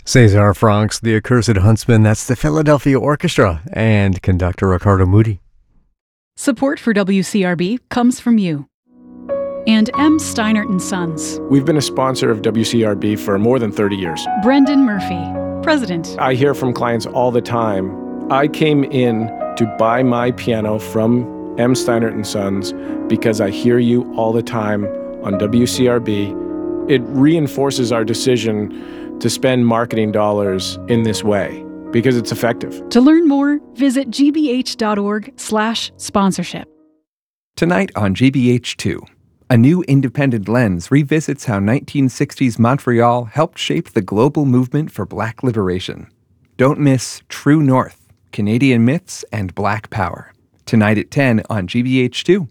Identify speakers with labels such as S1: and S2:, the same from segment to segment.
S1: Cesar Franck's The Accursed Huntsman, that's the Philadelphia Orchestra, and conductor Ricardo Moody.
S2: Support for WCRB comes from you. And M. Steinert & Sons.
S3: We've been a sponsor of WCRB for more than 30 years.
S2: Brendan Murphy, President.
S3: I hear from clients all the time, I came in to buy my piano from M. Steinert & Sons because I hear you all the time on WCRB. It reinforces our decision to spend marketing dollars in this way because it's effective.
S2: To learn more, visit gbh.org/sponsorship.
S4: Tonight on GBH2, a new independent lens revisits how 1960s Montreal helped shape the global movement for Black liberation. Don't miss True North, Canadian Myths and Black Power. Tonight at 10 on GBH2.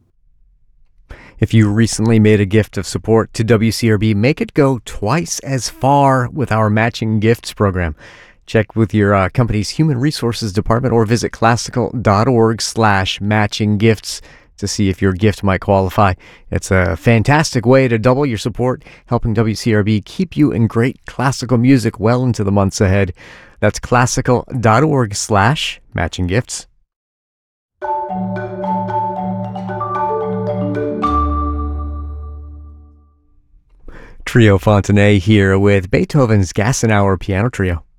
S1: If you recently made a gift of support to WCRB, make it go twice as far with our Matching Gifts program. Check with your company's Human Resources Department or visit classical.org/matchinggifts to see if your gift might qualify. It's a fantastic way to double your support, helping WCRB keep you in great classical music well into the months ahead. That's classical.org/matchinggifts. Trio Fontenay here with Beethoven's Gassenauer Piano Trio.